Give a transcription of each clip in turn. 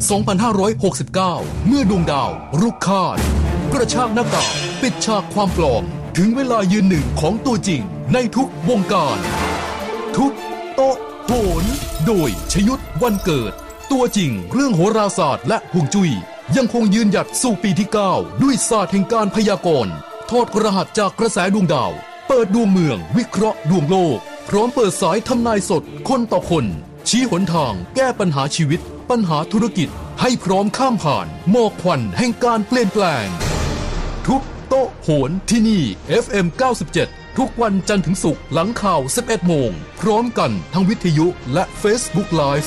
2569 เมื่อดวงดาวรุกคาดกระชากหน้ากากปิดฉากความปลอมถึงเวลายืนหนึ่งของตัวจริงในทุกวงการทุบโต๊ะโหนโดยชยุทธวันเกิดตัวจริงเรื่องโหราศาสตร์และฮวงจุ้ยยังคงยืนหยัดสู่ปีที่ 9 ด้วยศาสตร์แห่งการพยากรณ์ถอดรหัสจากกระแสดวงดาวเปิดดวงเมืองวิเคราะห์ดวงโลกพร้อมเปิดสายทำนายสดคนต่อคนชี้หนทางแก้ปัญหาชีวิตปัญหาธุรกิจให้พร้อมข้ามผ่านหมอกควันแห่งการเปลี่ยนแปลงทุบโต๊ะโหนที่นี่ FM 97 ทุกวันจันทร์ถึงศุกร์หลังข่าว 11 โมงพร้อมกันทั้งวิทยุและ Facebook Live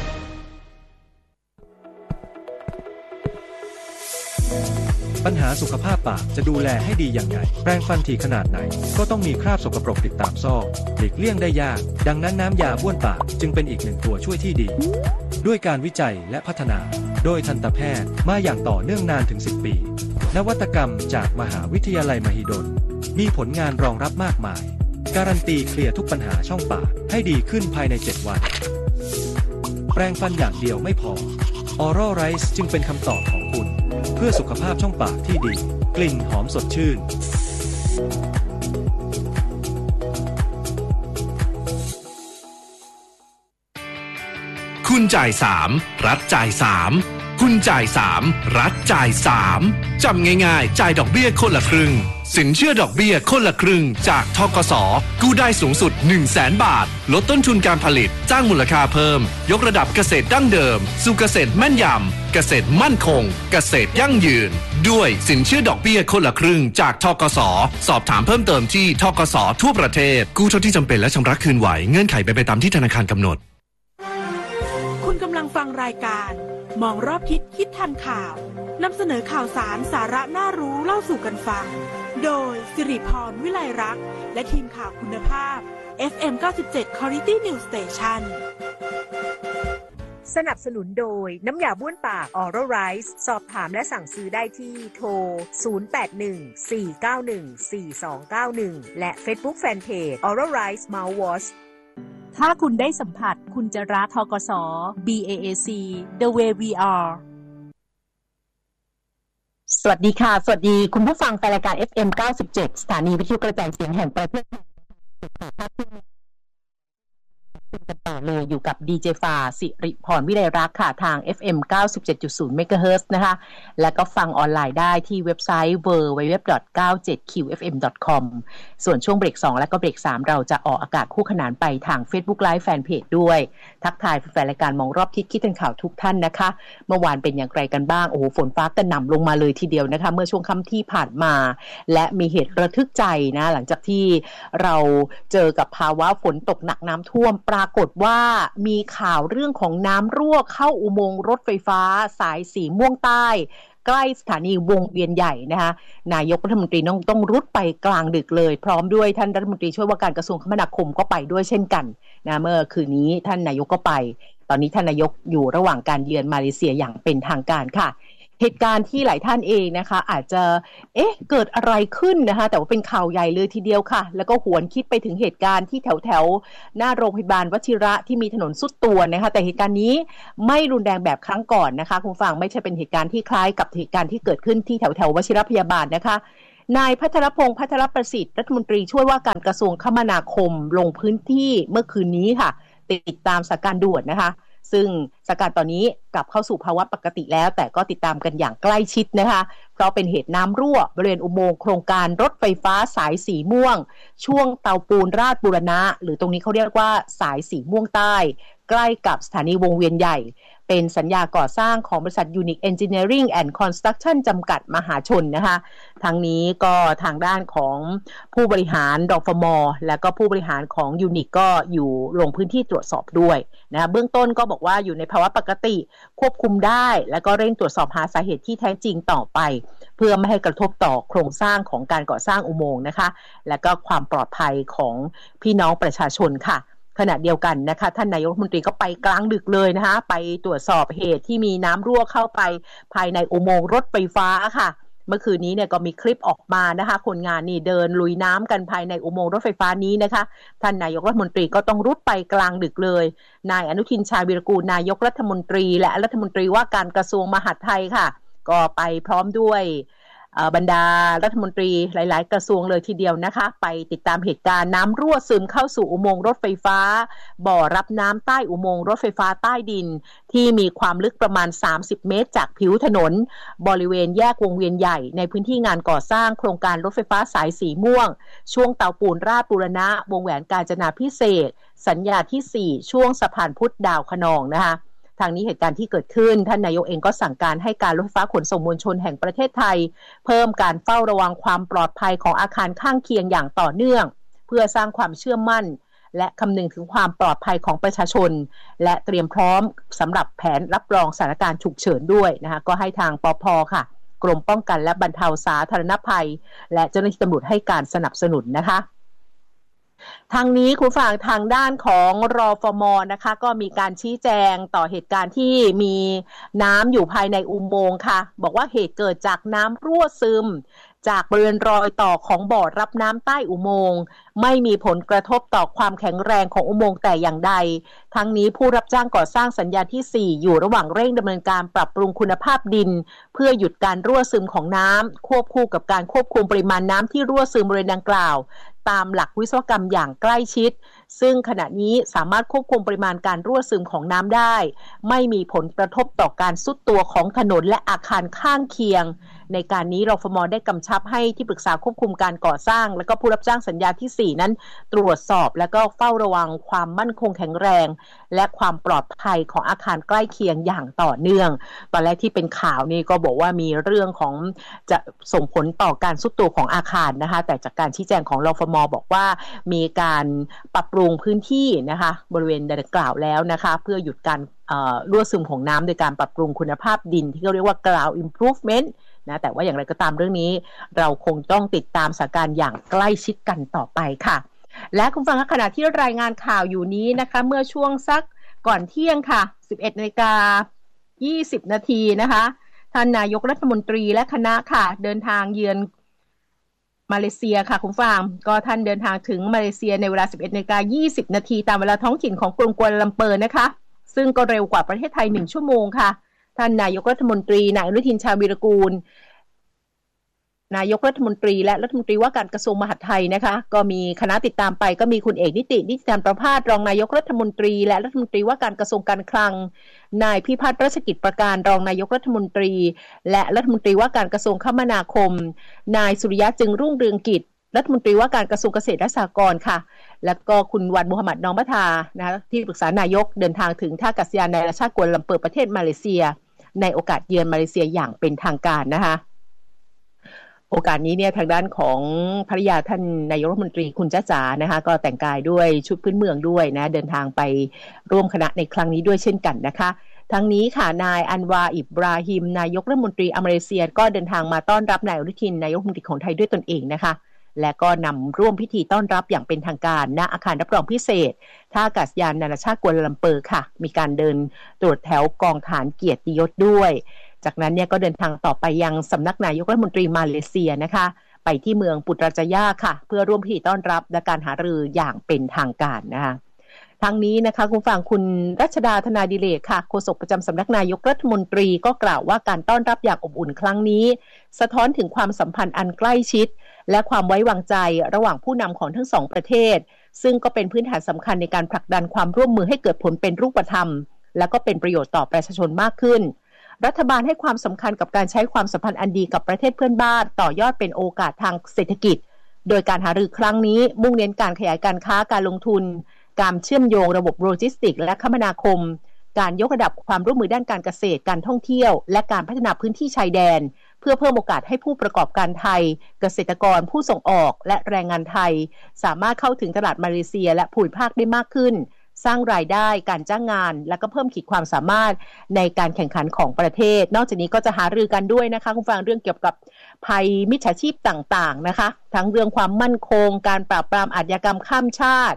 ปัญหาสุขภาพปากจะดูแลให้ดีอย่างไรแปรงฟันถี่ขนาดไหนก็ต้องมีคราบสกปรกติดตามซอกหลีกเลี่ยงได้ยากดังนั้นน้ำยาบ้วนปากจึงเป็นอีกหนึ่งตัวช่วยที่ดีด้วยการวิจัยและพัฒนาโดยทันตแพทย์มาอย่างต่อเนื่องนานถึง10 ปีนวัตกรรมจากมหาวิทยาลัยมหิดลมีผลงานรองรับมากมายการันตีเคลียร์ทุกปัญหาช่องปากให้ดีขึ้นภายใน7 วันแปรงฟันอย่างเดียวไม่พอ Oral Rice จึงเป็นคำตอบของคุณเพื่อสุขภาพช่องปากที่ดีกลิ่นหอมสดชื่นคุณจ่าย3รัฐจ่าย3คุณจ่าย3รัฐจ่าย3จำง่ายๆจ่ายดอกเบี้ยคนละครึ่งสินเชื่อดอกเบี้ยคนละครึ่งจากธกส.กู้ได้สูงสุด 100,000 บาทลดต้นทุนการผลิตสร้างมูลค่าเพิ่มยกระดับเกษตรดั้งเดิมสู่เกษตรแม่นยำเกษตรมั่นคงเกษตรยั่งยืนด้วยสินเชื่อดอกเบี้ยคนละครึ่งจากธกส.สอบถามเพิ่มเติมที่ธกส.ทั่วประเทศกู้เท่าที่จำเป็นและชำระคืนไหวเงื่อนไขเป็นไปตามที่ธนาคารกำหนดคุณกำลังฟังรายการมองรอบทิศคิดทันข่าวนำเสนอข่าวสารสาระน่ารู้เล่าสู่กันฟังโดยสิริพรวิไลรักษ์และทีมข่าวคุณภาพ FM 97 Quality News Station สนับสนุนโดยน้ำยาบ้วนปาก Oral Rice สอบถามและสั่งซื้อได้ที่โทร 0814914291 และ Facebook Fanpage Oral Rice Mouthwash ถ้าคุณได้สัมผัสคุณจะรักธกส BAAC The Way We Are สวัสดีค่ะสวัสดีคุณผู้ฟังแฟนรายการ FM 97 สถานีวิทยุกระจายเสียงแห่งประเทศไทยกันต่อเลยอยู่กับดีเจฟ้าสิริพรวิไลรักษ์ค่ะทาง FM 97.0 เมกะเฮิรตซ์นะคะและก็ฟังออนไลน์ได้ที่เว็บไซต์ www.97qfm.com ส่วนช่วงเบรก2และก็เบรก3เราจะออกอากาศคู่ขนานไปทาง Facebook Live Fanpage ด้วยทักทายแฟนรายการมองรอบทิศคิดทันข่าวทุกท่านนะคะเมื่อวานเป็นอย่างไรกันบ้างโอ้โหฝนฟ้ากระหน่ำลงมาเลยทีเดียวนะคะเมื่อช่วงค่ำที่ผ่านมาและมีเหตุระทึกใจนะหลังจากที่เราเจอกับภาวะฝนตกหนักน้ำท่วมปรากฏว่ามีข่าวเรื่องของน้ำรั่วเข้าอุโมงค์รถไฟฟ้าสายสีม่วงใต้ใกล้สถานีวงเวียนใหญ่นะคะนายกรัฐมนตรีต้องรุดไปกลางดึกเลยพร้อมด้วยท่านรัฐมนตรีช่วยว่าการกระทรวงคมนาคมก็ไปด้วยเช่นกันนะเมื่อคืนนี้ท่านนายกก็ไปตอนนี้ท่านนายกอยู่ระหว่างการเยือนมาเลเซียอย่างเป็นทางการค่ะเหตุการณ์ที่หลายท่านเองนะคะอาจจะเกิดอะไรขึ้นนะคะแต่ว่าเป็นข่าวใหญ่เลยทีเดียวค่ะแล้วก็หวนคิดไปถึงเหตุการณ์ที่แถวหน้าโรงพยาบาลวชิระที่มีถนนสุดตัวนะคะแต่เหตุการณ์นี้ไม่รุนแรงแบบครั้งก่อนนะคะคุณฟังไม่ใช่เป็นเหตุการณ์ที่คล้ายกับเหตุการณ์ที่เกิดขึ้นที่แถววชิรพยาบาลนะคะนายพัทรพงษ์พัทรประสิทธิ์รัฐมนตรีช่วยว่าการกระทรวงคมนาคมลงพื้นที่เมื่อคืนนี้ค่ะติดตามสถานการณ์ด่วนนะคะซึ่งสถานการณ์ตอนนี้กลับเข้าสู่ภาวะปกติแล้วแต่ก็ติดตามกันอย่างใกล้ชิดนะคะเพราะเป็นเหตุน้ำรั่วบริเวณอุโมงค์โครงการรถไฟฟ้าสายสีม่วงช่วงเตาปูนราชบูรณะหรือตรงนี้เขาเรียกว่าสายสีม่วงใต้ใกล้กับสถานีวงเวียนใหญ่เป็นสัญญาก่อสร้างของบริษัท Unique Engineering and Construction จำกัดมหาชนนะคะทั้งนี้ก็ทางด้านของผู้บริหารดฟม.และก็ผู้บริหารของ Unique ก็อยู่ลงพื้นที่ตรวจสอบด้วยนะเบื้องต้นก็บอกว่าอยู่ในภาวะปกติควบคุมได้แล้วก็เร่งตรวจสอบหาสาเหตุที่แท้จริงต่อไปเพื่อไม่ให้กระทบต่อโครงสร้างของการก่อสร้างอุโมงค์นะคะและก็ความปลอดภัยของพี่น้องประชาชนค่ะขณะเดียวกันนะคะท่านนายกรัฐมนตรีก็ไปกลางดึกเลยนะคะไปตรวจสอบเหตุที่มีน้ำรั่วเข้าไปภายในอุโมงค์รถไฟฟ้าค่ะเมื่อคืนนี้เนี่ยก็มีคลิปออกมานะคะคนงานนี่เดินลุยน้ำกันภายในอุโมงค์รถไฟฟ้านี้นะคะท่านนายกรัฐมนตรีก็ต้องรุดไปกลางดึกเลยนายอนุทินชาญวีรกูลนายกรัฐมนตรีและรัฐมนตรีว่าการกระทรวงมหาดไทยค่ะก็ไปพร้อมด้วยบรรดารัฐมนตรีหลายๆกระทรวงเลยทีเดียวนะคะไปติดตามเหตุการณ์น้ำรั่วซึมเข้าสู่อุโมงค์รถไฟฟ้าบ่อรับน้ำใต้อุโมงค์รถไฟฟ้าใต้ดินที่มีความลึกประมาณ30เมตรจากผิวถนนบริเวณแยกวงเวียนใหญ่ในพื้นที่งานก่อสร้างโครงการรถไฟฟ้าสายสีม่วงช่วงเตาปูนราชบูรณะวงแหวนกาญจนาภิเษกสัญญาที่4ช่วงสะพานพุทธดาวคะนองนะคะทางนี้เหตุการณ์ที่เกิดขึ้นท่านนายกเองก็สั่งการให้การรถไฟฟ้าขนส่งมวลชนแห่งประเทศไทยเพิ่มการเฝ้าระวังความปลอดภัยของอาคารข้างเคียงอย่างต่อเนื่องเพื่อสร้างความเชื่อมั่นและคำนึงถึงความปลอดภัยของประชาชนและเตรียมพร้อมสำหรับแผนรับรองสถานการณ์ฉุกเฉินด้วยนะคะก็ให้ทางปภ.ค่ะกรมป้องกันและบรรเทาสาธารณภัยและเจ้าหน้าที่ตำรวจให้การสนับสนุนนะคะทางนี้คุณฝั่งทางด้านของรฟม.นะคะก็มีการชี้แจงต่อเหตุการณ์ที่มีน้ำอยู่ภายในอุโมงค์ค่ะบอกว่าเหตุเกิดจากน้ำรั่วซึมจากบริเวณรอยต่อของบ่อรับน้ำใต้อุโมงค์ไม่มีผลกระทบต่อความแข็งแรงของอุโมงค์แต่อย่างใดทั้งนี้ผู้รับจ้างก่อสร้างสัญญาที่4อยู่ระหว่างเร่งดำเนินการปรับปรุงคุณภาพดินเพื่อหยุดการรั่วซึมของน้ำควบคู่กับการควบคุมปริมาณน้ำที่รั่วซึมบริเวณดังกล่าวตามหลักวิศวกรรมอย่างใกล้ชิดซึ่งขณะนี้สามารถควบคุมปริมาณการรั่วซึมของน้ำได้ไม่มีผลกระทบต่อการทรุดตัวของถนนและอาคารข้างเคียงในการนี้รฟม.ได้กำชับให้ที่ปรึกษาควบคุมการก่อสร้างและก็ผู้รับจ้างสัญญาที่4นั้นตรวจสอบและก็เฝ้าระวังความมั่นคงแข็งแรงและความปลอดภัยของอาคารใกล้เคียงอย่างต่อเนื่องตอนแรกที่เป็นข่าวนี่ก็บอกว่ามีเรื่องของจะส่งผลต่อการทรุดตัวของอาคารนะคะแต่จากการชี้แจงของรฟม.บอกว่ามีการปรับปรุงพื้นที่นะคะบริเวณดังกล่าวแล้วนะคะเพื่อหยุดการรั่วซึมของน้ำโดยการปรับปรุงคุณภาพดินที่เขาเรียกว่า ground improvement นะแต่ว่าอย่างไรก็ตามเรื่องนี้เราคงต้องติดตามสถานการณ์อย่างใกล้ชิดกันต่อไปค่ะและคุณฟังขณะที่รายงานข่าวอยู่นี้นะคะเมื่อช่วงสักก่อนเที่ยงค่ะ 11:20 นาทีนะคะท่านนายกรัฐมนตรีและคณะค่ะเดินทางเยือนมาเลเซียค่ะคุณฟังก็ท่านเดินทางถึงมาเลเซียในเวลา 11:20 นาทีตามเวลาท้องถิ่นของกรุงกัวลาลัมเปอร์นะคะซึ่งก็เร็วกว่าประเทศไทย1ชั่วโมงค่ะท่านนายกรัฐมนตรีนายอนุทินชาญวีรกูลนายกรัฐมนตรีและรัฐมนตรีว่าการกระทรวงมหาดไทยนะคะก็มีคณะติดตามไปก็มีคุณเอกนิติธรประภาสรองนายกรัฐมนตรีและรัฐมนตรีว่าการกระทรวงการคลังนายพิพัฒน์รัชกิจประการรองนายกรัฐมนตรีและรัฐมนตรีว่าการกระทรวงคมนาคมนายสุริยะจึงรุ่งเรืองกิจรัฐมนตรีว่าการกระทรวงเกษตรและสหกรณ์ค่ะแล้วก็คุณวันมูฮัมหมัดนองมะทานะที่ปรึกษานายกเดินทางถึงท่าอากาศยานนานาชาติกัวลาลัมเปอร์ประเทศมาเลเซียในโอกาสเยือนมาเลเซียอย่างเป็นทางการนะคะโอกาสนี้เนี่ยทางด้านของภริยาท่านนายกรัฐมนตรีคุณจ๊ะจ๋านะคะก็แต่งกายด้วยชุดพื้นเมืองด้วยนะเดินทางไปร่วมคณะในครั้งนี้ด้วยเช่นกันนะคะทั้งนี้ค่ะนายอันวาอิบราฮิมนายกรัฐมนตรีมาเลเซียก็เดินทางมาต้อนรับนายอนุทินนายกรัฐมนตรีของไทยด้วยตนเองนะคะและก็นำร่วมพิธีต้อนรับอย่างเป็นทางการณอาคารรับรองพิเศษท่าอากาศยานนานาชาติกัวลาลัมเปอร์ค่ะมีการเดินตรวจแถวกองฐานเกียรติยศด้วยจากนั้นเนี่ยก็เดินทางต่อไปยังสำนักนายกรัฐมนตรีมาเลเซียนะคะไปที่เมืองปุตราจายาค่ะเพื่อร่วมพิธีต้อนรับและการหารืออย่างเป็นทางการนะคะทางนี้นะคะคุณฟังคุณรัชดาธนาดิเรกค่ะโฆษกประจำสำนักนายกรัฐมนตรีก็กล่าวว่าการต้อนรับอย่างอบอุ่นครั้งนี้สะท้อนถึงความสัมพันธ์อันใกล้ชิดและความไว้วางใจระหว่างผู้นำของทั้งสองประเทศซึ่งก็เป็นพื้นฐานสำคัญในการผลักดันความร่วมมือให้เกิดผลเป็นรูปธรรมและก็เป็นประโยชน์ต่อประชาชนมากขึ้นรัฐบาลให้ความสำคัญกับการใช้ความสัมพันธ์อันดีกับประเทศเพื่อนบ้านต่อยอดเป็นโอกาสทางเศรษฐกิจโดยการหารือครั้งนี้มุ่งเน้นการขยายการค้าการลงทุนการเชื่อมโยงระบบโลจิสติกส์และคมนาคมการยกระดับความร่วมมือด้านการเกษตรการท่องเที่ยวและการพัฒนาพื้นที่ชายแดนเพื่อเพิ่มโอกาสให้ผู้ประกอบการไทยเกษตรกรผู้ส่งออกและแรงงานไทยสามารถเข้าถึงตลาดมาเลเซียและภูมิภาคได้มากขึ้นสร้างรายได้การจ้างงานและก็เพิ่มขีดความสามารถในการแข่งขันของประเทศนอกจากนี้ก็จะหารือกันด้วยนะคะคุณฟังเรื่องเกี่ยวกับภัยมิจฉาชีพต่างๆนะคะทั้งเรื่องความมั่นคงการปราบปรามอาชญากรรมข้ามชาติ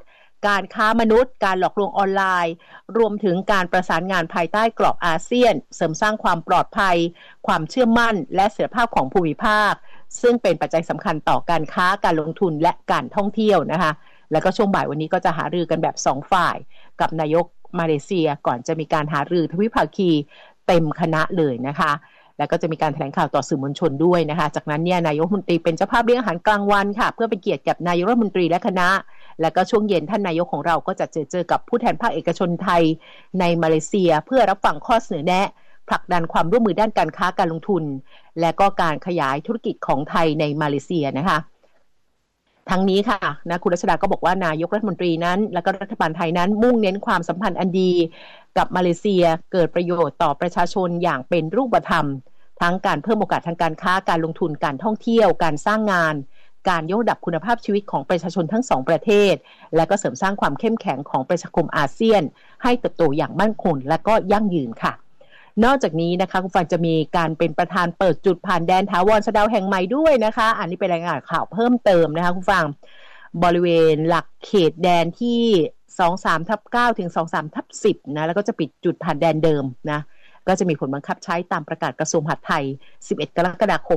การค้ามนุษย์การหลอกลวงออนไลน์รวมถึงการประสานงานภายใต้กรอบอาเซียนเสริมสร้างความปลอดภัยความเชื่อมั่นและเสถียรภาพของภูมิภาคซึ่งเป็นปัจจัยสำคัญต่อการค้าการลงทุนและการท่องเที่ยวนะคะแล้วก็ช่วงบ่ายวันนี้ก็จะหารือกันแบบ2ฝ่ายกับนายกมาเลเซียก่อนจะมีการหารือทวิภาคีเต็มคณะเลยนะคะแล้วก็จะมีการแถลงข่าวต่อสื่อมวลชนด้วยนะคะจากนั้นเนี่ยนายกรัฐมนตรีเป็นเจ้าภาพเลี้ยงอาหารกลางวันค่ะเพื่อเป็นเกียรติกับนายกรัฐมนตรีและคณะแล้วก็ช่วงเย็นท่านนายกของเราก็จะเจอกับผู้แทนภาคเอกชนไทยในมาเลเซียเพื่อรับฟังข้อเสนอแนะผลักดันความร่วมมือด้านการค้าการลงทุนและก็การขยายธุรกิจของไทยในมาเลเซียนะคะทั้งนี้ค่ะนะคุณรัชดาก็บอกว่านายกรัฐมนตรีนั้นและก็รัฐบาลไทยนั้นมุ่งเน้นความสัมพันธ์อันดีกับมาเลเซียเกิดประโยชน์ต่อประชาชนอย่างเป็นรูปธรรมทั้งการเพิ่มโอกาสทางการค้าการลงทุนการท่องเที่ยวการสร้างงานการยกระดับคุณภาพชีวิตของประชาชนทั้ง2ประเทศและก็เสริมสร้างความเข้มแข็งของประชาคมอาเซียนให้เติบโตอย่างมั่นคงและก็ยั่งยืนค่ะนอกจากนี้นะคะคุณฟังจะมีการเป็นประธานเปิดจุดผ่านแดนถาวรสะเดาแห่งใหม่ด้วยนะคะอันนี้เป็นรายงานข่าวเพิ่มเติมนะคะคุณฟังบริเวณหลักเขตแดนที่ 23/9 ถึง 23/10 นะแล้วก็จะปิดจุดผ่านแดนเดิมนะก็จะมีผลบังคับใช้ตามประกาศกระทรวงมหาดไทย11 กรกฎาคม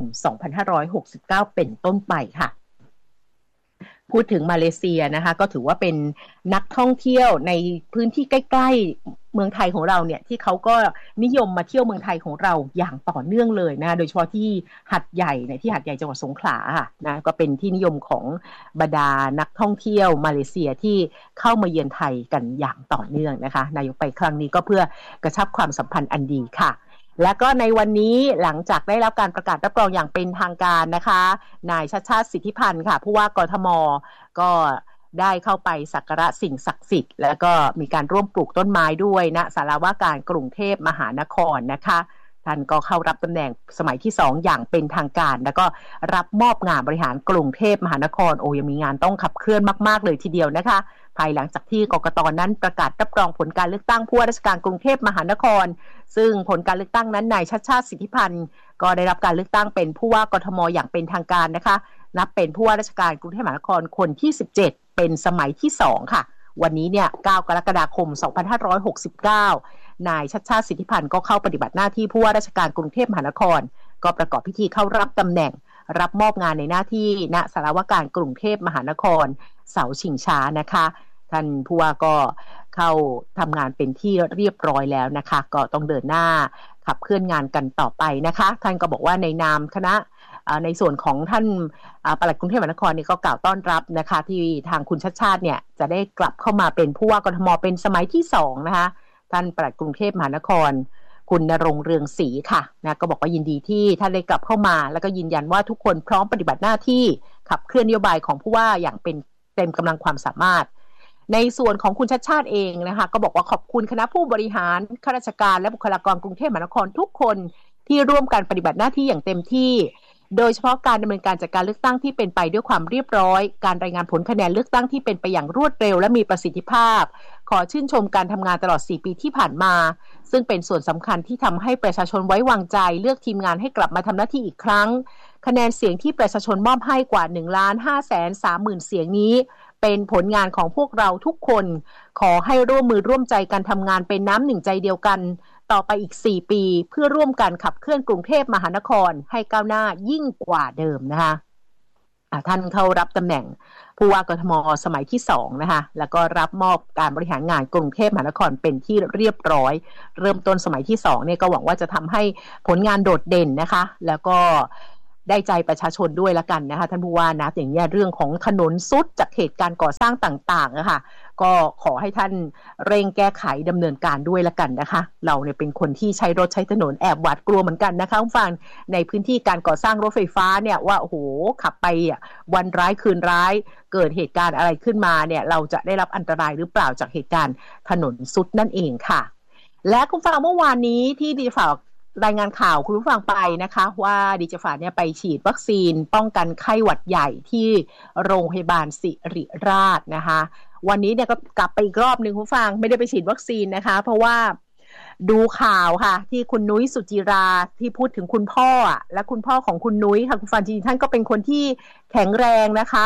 2569 เป็นต้นไปค่ะพูดถึงมาเลเซียนะคะก็ถือว่าเป็นนักท่องเที่ยวในพื้นที่ใกล้ๆเมืองไทยของเราเนี่ยที่เขาก็นิยมมาเที่ยวเมืองไทยของเราอย่างต่อเนื่องเลยนะโดยเฉพาะที่หัดใหญ่ในที่หัดใหญ่จังหวัดสงขลาค่ะนะก็เป็นที่นิยมของบรรดานักท่องเที่ยวมาเลเซียที่เข้ามาเยือนไทยกันอย่างต่อเนื่องนะคะนายกไปครั้งนี้ก็เพื่อกระชับความสัมพันธ์อันดีค่ะและก็ในวันนี้หลังจากได้รับการประกาศรับรองอย่างเป็นทางการนะคะนายชัชชาติสิทธิพันธ์ค่ะผู้ว่ากทมก็ได้เข้าไปสักการะสิ่งศักดิ์สิทธิ์แล้วก็มีการร่วมปลูกต้นไม้ด้วยณศาลาว่าการกรุงเทพมหานครนะคะท่านก็เข้ารับตำแหน่งสมัยที่2อย่างเป็นทางการแล้วก็รับมอบงานบริหารกรุงเทพมหานครยังมีงานต้องขับเคลื่อนมากๆเลยทีเดียวนะคะภายหลังจากที่กกต.นั้นประกาศรับรองผลการเลือกตั้งผู้ว่าราชการกรุงเทพมหานครซึ่งผลการเลือกตั้งนั้นนายชัชชาติสิทธิพันธ์ก็ได้รับการเลือกตั้งเป็นผู้ว่ากทม.อย่างเป็นทางการนะคะนับเป็นผู้ว่าราชการกรุงเทพมหานครคนที่17เป็นสมัยที่2ค่ะวันนี้เนี่ย9 กรกฎาคม 2569นายชัชชาติสิทธิพันธ์ก็เข้าปฏิบัติหน้าที่ผู้ว่าราชการกรุงเทพมหานครก็ประกอบพิธีเข้ารับตำแหน่งรับมอบงานในหน้าที่ณศาลาว่าการกรุงเทพมหานครเสาชิงช้านะคะท่านผู้ว่าก็เข้าทำงานเป็นที่เรียบร้อยแล้วนะคะก็ต้องเดินหน้าขับเคลื่อนงานกันต่อไปนะคะท่านก็บอกว่าในนามคณะในส่วนของท่านปลัดกรุงเทพมหานครนี่ก็กล่าวต้อนรับนะคะที่ทางคุณชัชชาติเนี่ยจะได้กลับเข้ามาเป็นผู้ว่ากทมเป็นสมัยที่2นะคะท่านปลัดกรุงเทพมหานครคุณณรงค์เรืองศรีค่ะนะก็บอกว่ายินดีที่ท่านได้กลับเข้ามาแล้วก็ยืนยันว่าทุกคนพร้อมปฏิบัติหน้าที่ขับเคลื่อนนโยบายของผู้ว่าอย่างเป็นเต็มกำลังความสามารถในส่วนของคุณชัชชาติเองนะคะก็บอกว่าขอบคุณคณะผู้บริหารข้าราชการและบุคลากรกรุงเทพมหานครทุกคนที่ร่วมกันปฏิบัติหน้าที่อย่างเต็มที่โดยเฉพาะการดำเนินการจัดการเลือกตั้งที่เป็นไปด้วยความเรียบร้อยการรายงานผลคะแนนเลือกตั้งที่เป็นไปอย่างรวดเร็วและมีประสิทธิภาพขอชื่นชมการทำงานตลอด4 ปีที่ผ่านมาซึ่งเป็นส่วนสำคัญที่ทำให้ประชาชนไว้วางใจเลือกทีมงานให้กลับมาทำหน้าที่อีกครั้งคะแนนเสียงที่ประชาชนมอบให้กว่า 1,530,000 เสียงนี้เป็นผลงานของพวกเราทุกคนขอให้ร่วมมือร่วมใจกันทำงานเป็นน้ำหนึ่งใจเดียวกันต่อไปอีก4 ปีเพื่อร่วมกันขับเคลื่อนกรุงเทพมหานครให้ก้าวหน้ายิ่งกว่าเดิมนะคะท่านเข้ารับตำแหน่งผู้ว่ากทมสมัยที่2นะคะแล้วก็รับมอบการบริหารงานกรุงเทพมหานครเป็นที่เรียบร้อยเริ่มต้นสมัยที่2เนี่ยก็หวังว่าจะทำให้ผลงานโดดเด่นนะคะแล้วก็ได้ใจประชาชนด้วยละกันนะคะท่านผู้ว่านะอย่างนี้เรื่องของถนนซุดจากเหตุการณ์ก่อสร้างต่างๆนะคะก็ขอให้ท่านเร่งแก้ไขดำเนินการด้วยละกันนะคะเราเนี่ยเป็นคนที่ใช้รถใช้ถนนแอบหวาดกลัวเหมือนกันนะคะคุณฟังในพื้นที่การก่อสร้างรถไฟฟ้าเนี่ยว่าโอ้โหขับไปวันร้ายคืนร้ายเกิดเหตุการณ์อะไรขึ้นมาเนี่ยเราจะได้รับอันตรายหรือเปล่าจากเหตุการณ์ถนนซุดนั่นเองค่ะและคุณฟังเมื่อวานนี้ที่ดีฝากรายงานข่าวคุณผู้ฟังไปนะคะว่าดิจิฟาเนี่ยไปฉีดวัคซีนป้องกันไข้หวัดใหญ่ที่โรงพยาบาลศิริราชนะคะวันนี้เนี่ยก็กลับไปอีกรอบนึงคุณผู้ฟังไม่ได้ไปฉีดวัคซีนนะคะเพราะว่าดูข่าวค่ะที่คุณนุ้ยสุจิราที่พูดถึงคุณพ่อและคุณพ่อของคุณนุ้ยค่ะคุณฟังจริงๆท่านก็เป็นคนที่แข็งแรงนะคะ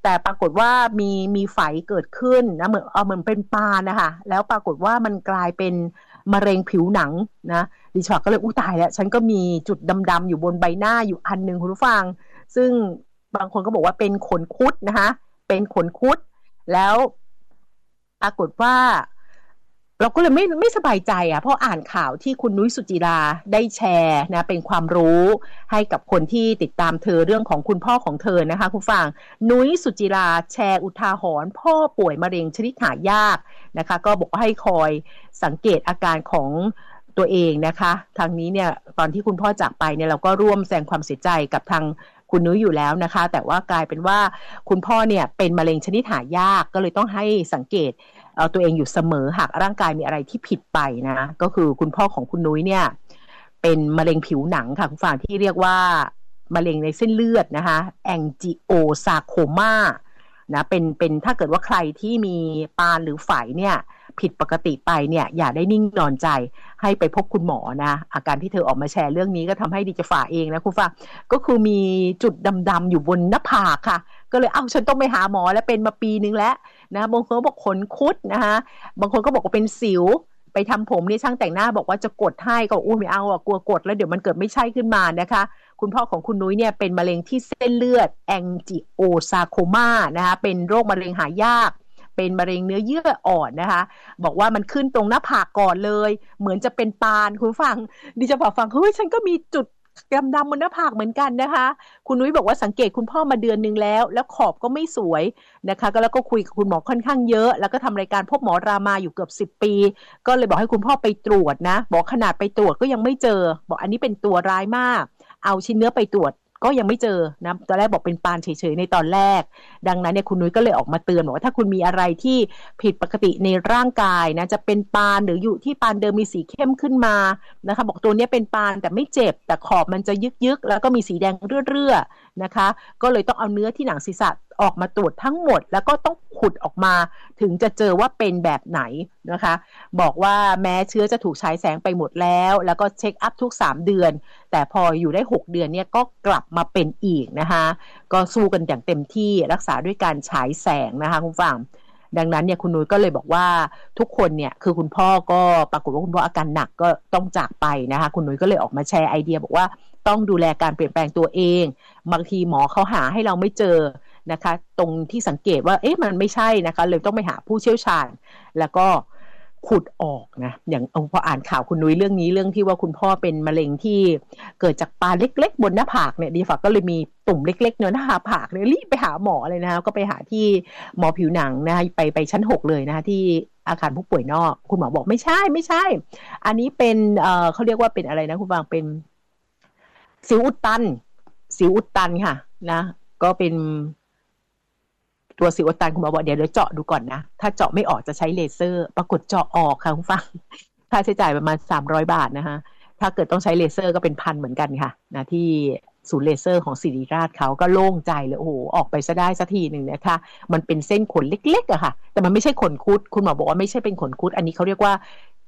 แต่ปรากฏว่ามีไฝเกิดขึ้นนะเหมือนเป็นปานนะคะแล้วปรากฏว่ามันกลายเป็นมะเร็งผิวหนังนะดิฉันก็เลยอู้ตายแล้วฉันก็มีจุดดำๆอยู่บนใบหน้าอยู่อันนึงคุณผู้ฟังซึ่งบางคนก็บอกว่าเป็นขนคุดนะคะเป็นขนคุดแล้วปรากฏว่าเราก็เลยไม่สบายใจเพราะอ่านข่าวที่คุณนุ้ยสุจิราได้แชร์นะเป็นความรู้ให้กับคนที่ติดตามเธอเรื่องของคุณพ่อของเธอนะคะคุณฟังนุ้ยสุจิราแชร์อุทาหรณ์พ่อป่วยมะเร็งชนิดหายากนะคะก็บอกว่าให้คอยสังเกตอาการของตัวเองนะคะทางนี้เนี่ยตอนที่คุณพ่อจากไปเนี่ยเราก็ร่วมแสดงความเสียใจกับทางคุณนุ้ยอยู่แล้วนะคะแต่ว่ากลายเป็นว่าคุณพ่อเนี่ยเป็นมะเร็งชนิดหายากก็เลยต้องให้สังเกตตัวเองอยู่เสมอหากร่างกายมีอะไรที่ผิดไปนะก็คือคุณพ่อของคุณนุ้ยเนี่ยเป็นมะเร็งผิวหนังค่ะคุณฟังที่เรียกว่ามะเร็งในเส้นเลือดนะคะแองจิโอซาโคมานะเป็นถ้าเกิดว่าใครที่มีปานหรือไฝเนี่ยผิดปกติไปเนี่ยอย่าได้นิ่งนอนใจให้ไปพบคุณหมอนะอาการที่เธอออกมาแชร์เรื่องนี้ก็ทำให้ดิจะฝ่าเองนะคุณฟังก็คือมีจุดดำๆอยู่บนหน้าผากค่ะก็เลยฉันต้องไปหาหมอแล้วเป็นมาปีนึงแล้วนะบางคนบอกขนคุดนะคะบางคนก็บอกว่าเป็นสิวไปทำผมนี่ช่างแต่งหน้าบอกว่าจะกดให้ก็ไม่เอากลัวกดแล้วเดี๋ยวมันเกิดไม่ใช่ขึ้นมานะคะคุณพ่อของคุณนุ้ยเนี่ยเป็นมะเร็งที่เส้นเลือดแองจิโอซาโคมานะคะเป็นโรคมะเร็งหายากเป็นมะเร็งเนื้อเยื่ออ่อนนะคะบอกว่ามันขึ้นตรงหน้าผากก่อนเลยเหมือนจะเป็นปานคุณฟังดิจะบอกฟังเฮ้ยฉันก็มีจุดดำๆบนหน้าผากเหมือนกันนะคะคุณนุ้ยบอกว่าสังเกตคุณพ่อมาเดือนนึงแล้วขอบก็ไม่สวยนะคะก็แล้วก็คุยกับคุณหมอค่อนข้างเยอะแล้วก็ทำรายการพบหมอรามาอยู่เกือบ10 ปีก็เลยบอกให้คุณพ่อไปตรวจนะบอกขนาดไปตรวจก็ยังไม่เจอบอกอันนี้เป็นตัวร้ายมากเอาชิ้นเนื้อไปตรวจก็ยังไม่เจอนะตอนแรกบอกเป็นปานเฉยๆในตอนแรกดังนั้นเนี่ยคุณนุ้ยก็เลยออกมาเตือนบอกว่าถ้าคุณมีอะไรที่ผิดปกติในร่างกายนะจะเป็นปานหรืออยู่ที่ปานเดิมมีสีเข้มขึ้นมานะคะบอกตัวนี้เป็นปานแต่ไม่เจ็บแต่ขอบมันจะยึกๆแล้วก็มีสีแดงเรื่อๆนะคะก็เลยต้องเอาเนื้อที่หนังศีรษะออกมาตรวจทั้งหมดแล้วก็ต้องขุดออกมาถึงจะเจอว่าเป็นแบบไหนนะคะบอกว่าแม้เชื้อจะถูกฉายแสงไปหมดแล้วก็เช็คอัพทุก3 เดือนแต่พออยู่ได้6 เดือนเนี่ยก็กลับมาเป็นอีกนะคะก็สู้กันอย่างเต็มที่รักษาด้วยการฉายแสงนะคะคุณฟังดังนั้นเนี่ยคุณนุ้ยก็เลยบอกว่าทุกคนเนี่ยคือคุณพ่อก็ปรากฏว่าคุณพ่ออาการหนักก็ต้องจากไปนะคะคุณนุ้ยก็เลยออกมาแชร์ไอเดียบอกว่าต้องดูแลการเปลี่ยนแปลงตัวเองบางทีหมอเขาหาให้เราไม่เจอนะคะตรงที่สังเกตว่ามันไม่ใช่นะคะเลยต้องไปหาผู้เชี่ยวชาญแล้วก็ขุดออกนะอย่างพออ่านข่าวคุณนุ้ยเรื่องนี้เรื่องที่ว่าคุณพ่อเป็นมะเร็งที่เกิดจากปานเล็กๆบนหน้าผากเนี่ยดีฝักก็เลยมีตุ่มเล็กๆเนื้อหน้าผากเนี่ยรีบไปหาหมอเลยนะคะก็ไปหาที่หมอผิวหนังนะคะไปชั้น6เลยนะคะที่อาคารผู้ป่วยนอกคุณหมอบอกไม่ใช่อันนี้เป็นเขาเรียกว่าเป็นอะไรนะคุณฟังเป็นสิวอุดตันค่ะนะก็เป็นตัวสิวอุดตันคุณหมอบอกเดี๋ยวเจาะดูก่อนนะถ้าเจาะไม่ออกจะใช้เลเซอร์ปรากฏเจาะออกค่ะคุณฟังค่าใช้จ่ายประมาณ300 บาทนะคะถ้าเกิดต้องใช้เลเซอร์ก็เป็น1,000เหมือนกันค่ะนะที่ศูนย์เลเซอร์ของศิริราชเขาก็โล่งใจเลยโอ้โหออกไปซะได้สักทีนึงนะคะมันเป็นเส้นขนเล็กๆอะค่ะแต่มันไม่ใช่ขนคุดคุณหมอบอกว่าไม่ใช่เป็นขนคุดอันนี้เขาเรียกว่า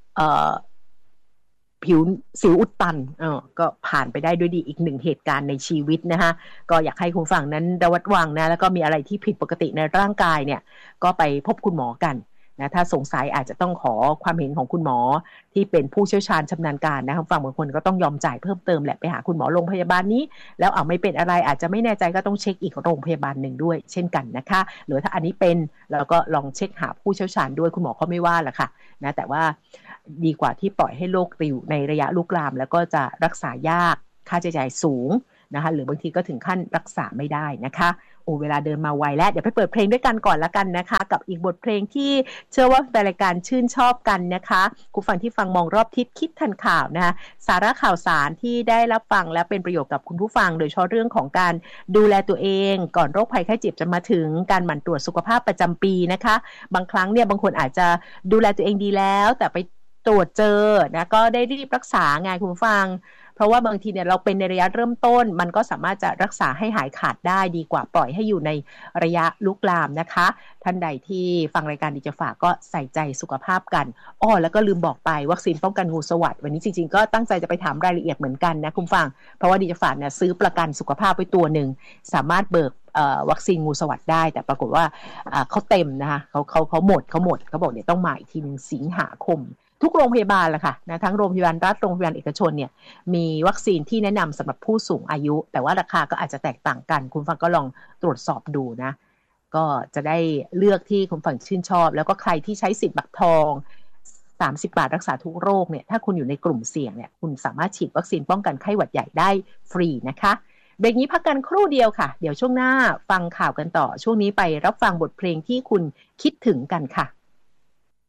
ผิวสิวอุดตันก็ผ่านไปได้ด้วยดีอีก1เหตุการณ์ในชีวิตนะคะก็อยากให้คุณฟังนั้นระวัดระวังนะแล้วก็มีอะไรที่ผิดปกติในร่างกายเนี่ยก็ไปพบคุณหมอกันนะถ้าสงสัยอาจจะต้องขอความเห็นของคุณหมอที่เป็นผู้เชี่ยวชาญชำนาญการนะคุณฟังบางคนก็ต้องยอมจ่ายเพิ่มเติมแหละไปหาคุณหมอโรงพยาบาลนี้แล้วไม่เป็นอะไรอาจจะไม่แน่ใจก็ต้องเช็คอีกโรงพยาบาลหนึ่งด้วยเช่นกันนะคะหรือถ้าอันนี้เป็นเราก็ลองเช็คหาผู้เชี่ยวชาญด้วยคุณหมอเขาไม่ว่าละค่ะนะแต่ว่าดีกว่าที่ปล่อยให้โรคอยู่ในระยะลุกลามแล้วก็จะรักษายากค่าใช้จ่ายสูงนะคะหรือบางทีก็ถึงขั้นรักษาไม่ได้นะคะเวลาเดินมาไวแล้วเดี๋ยวไปเปิดเพลงด้วยกันก่อนละกันนะคะกับอีกบทเพลงที่เชื่อว่าแฟนรายการชื่นชอบกันนะคะคุณฟังที่ฟังมองรอบทิศคิดทันข่าวนะคะสาระข่าวสารที่ได้รับฟังและเป็นประโยชน์กับคุณผู้ฟังโดยเฉพาะเรื่องของการดูแลตัวเองก่อนโรคภัยไข้เจ็บจะมาถึงการหมั่นตรวจสุขภาพประจำปีนะคะบางครั้งเนี่ยบางคนอาจจะดูแลตัวเองดีแล้วแต่ไปตรวจเจอนะก็ได้รีบรักษาไงคุณผู้ฟังเพราะว่าบางทีเนี่ยเราเป็นในระยะเริ่มต้นมันก็สามารถจะรักษาให้หายขาดได้ดีกว่าปล่อยให้อยู่ในระยะลุกลามนะคะท่านใดที่ฟังรายการดีจะฝากก็ใส่ใจสุขภาพกันแล้วก็ลืมบอกไปวัคซีนป้องกันงูสวัสด์วันนี้จริงๆก็ตั้งใจจะไปถามรายละเอียดเหมือนกันนะคุณฟังเพราะว่าดีจะฝากเนี่ยซื้อประกันสุขภาพไว้ตัวนึงสามารถเบิกวัคซีนงูสวัสด์ได้แต่ปรากฏว่าเขาเต็มนะคะเขาหมดเขาบอกเนี่ยต้องมาอีกทีนึงสิงหาคมทุกโรงพยาบาลละค่ะนะทั้งโรงพยาบาลรัฐโรงพยาบาลเอกชนเนี่ยมีวัคซีนที่แนะนำสำหรับผู้สูงอายุแต่ว่าราคาก็อาจจะแตกต่างกันคุณฟังก็ลองตรวจสอบดูนะก็จะได้เลือกที่คุณฟังชื่นชอบแล้วก็ใครที่ใช้สิทธิ์บัตรทอง30 บาทรักษาทุกโรคเนี่ยถ้าคุณอยู่ในกลุ่มเสี่ยงเนี่ยคุณสามารถฉีดวัคซีนป้องกันไข้หวัดใหญ่ได้ฟรีนะคะเบรกนี้พักกันครู่เดียวค่ะเดี๋ยวช่วงหน้าฟังข่าวกันต่อช่วงนี้ไปรับฟังบทเพลงที่คุณคิดถึงกันค่ะ